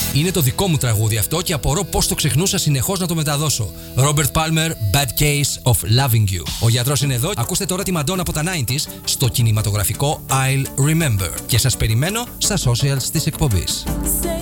Είναι το δικό μου τραγούδι αυτό και απορώ πώς το ξεχνούσα συνεχώς να το μεταδώσω. Robert Palmer, Bad Case of Loving You. Ο γιατρός είναι εδώ. Ακούστε τώρα τη Madonna από τα 90s στο κινηματογραφικό I'll Remember. Και σας περιμένω στα socials της εκπομπής.